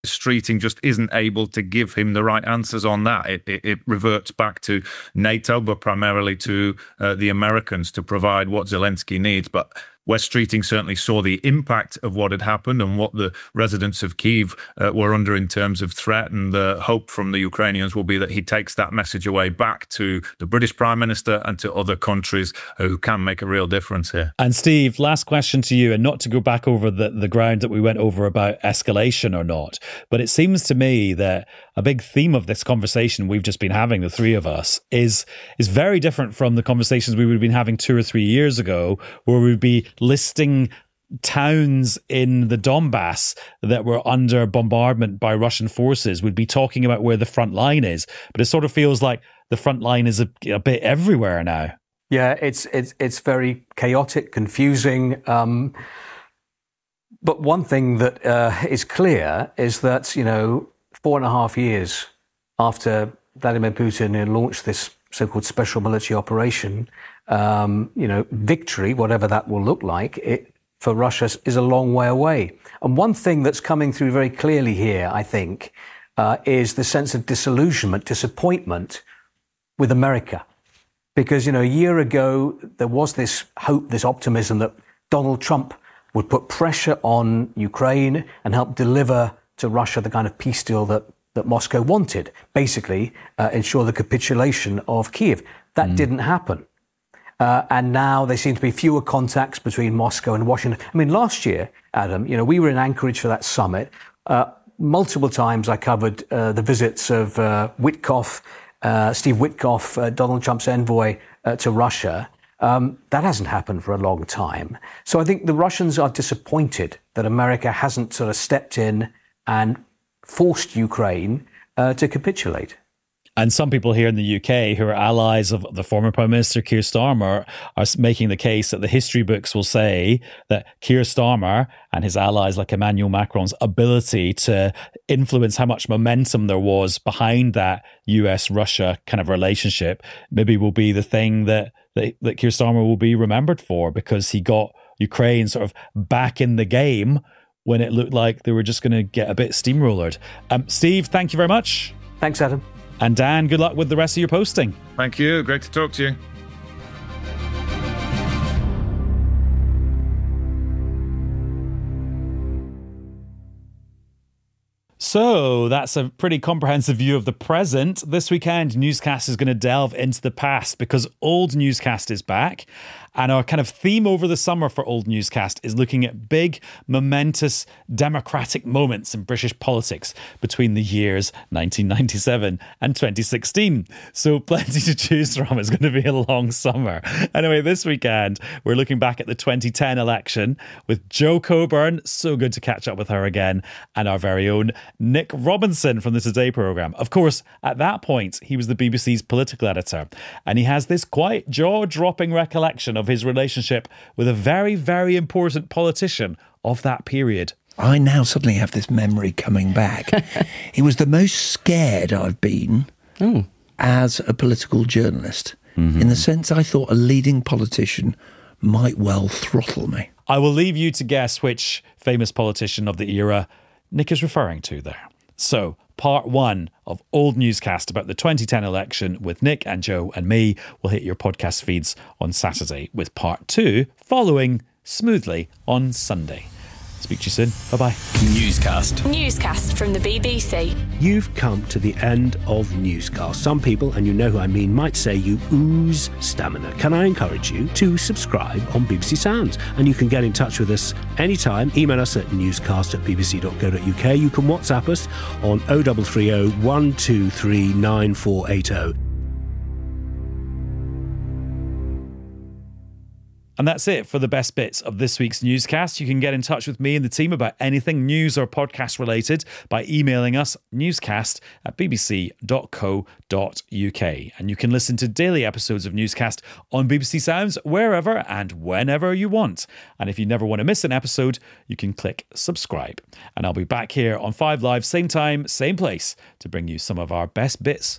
Streeting just isn't able to give him the right answers on that. It reverts back to NATO, but primarily to the Americans to provide what Zelensky needs. But West Streeting certainly saw the impact of what had happened and what the residents of Kyiv were under in terms of threat. And the hope from the Ukrainians will be that he takes that message away back to the British Prime Minister and to other countries who can make a real difference here. And Steve, last question to you, and not to go back over the ground that we went over about escalation or not, but it seems to me that a big theme of this conversation we've just been having, the three of us, is very different from the conversations we would have been having 2 or 3 years ago, where we'd be listing towns in the Donbass that were under bombardment by Russian forces. We'd be talking about where the front line is, but it sort of feels like the front line is a bit everywhere now. Yeah, it's very chaotic, confusing. But one thing that is clear is that, 4.5 years after Vladimir Putin launched this so-called special military operation, victory, whatever that will look like, for Russia is a long way away. And one thing that's coming through very clearly here, I think, is the sense of disillusionment, disappointment with America. Because, a year ago, there was this hope, this optimism that Donald Trump would put pressure on Ukraine and help deliver to Russia the kind of peace deal that Moscow wanted, basically ensure the capitulation of Kyiv. That didn't happen. And now there seem to be fewer contacts between Moscow and Washington. I mean, last year, Adam, we were in Anchorage for that summit. Multiple times I covered the visits of Steve Witkoff, Donald Trump's envoy to Russia. That hasn't happened for a long time. So I think the Russians are disappointed that America hasn't sort of stepped in and forced Ukraine to capitulate. And some people here in the UK who are allies of the former Prime Minister Keir Starmer are making the case that the history books will say that Keir Starmer and his allies like Emmanuel Macron's ability to influence how much momentum there was behind that US-Russia kind of relationship maybe will be the thing that Keir Starmer will be remembered for, because he got Ukraine sort of back in the game when it looked like they were just going to get a bit steamrollered. Steve, thank you very much. Thanks, Adam. And Dan, good luck with the rest of your posting. Thank you. Great to talk to you. So that's a pretty comprehensive view of the present. This weekend, Newscast is going to delve into the past because Old Newscast is back. And our kind of theme over the summer for Old Newscast is looking at big, momentous democratic moments in British politics between the years 1997 and 2016. So plenty to choose from. It's going to be a long summer. Anyway, this weekend, we're looking back at the 2010 election with Jo Coburn. So good to catch up with her again. And our very own Nick Robinson from the Today programme. Of course, at that point, he was the BBC's political editor. And he has this quite jaw-dropping recollection of his relationship with a very, very important politician of that period. I now suddenly have this memory coming back. It was the most scared I've been as a political journalist, in the sense I thought a leading politician might well throttle me. I will leave you to guess which famous politician of the era Nick is referring to there. So, part 1 of Old Newscast about the 2010 election with Nick and Jo and me will hit your podcast feeds on Saturday, with part 2 following smoothly on Sunday. Speak to you soon. Bye-bye. Newscast from the BBC. You've come to the end of Newscast. Some people, and you know who I mean, might say you ooze stamina. Can I encourage you to subscribe on BBC Sounds? And you can get in touch with us anytime. Email us at newscast@bbc.co.uk. You can WhatsApp us on 0330 123 9480. And that's it for the best bits of this week's Newscast. You can get in touch with me and the team about anything news or podcast related by emailing us newscast@bbc.co.uk. And you can listen to daily episodes of Newscast on BBC Sounds wherever and whenever you want. And if you never want to miss an episode, you can click subscribe. And I'll be back here on 5 Live, same time, same place, to bring you some of our best bits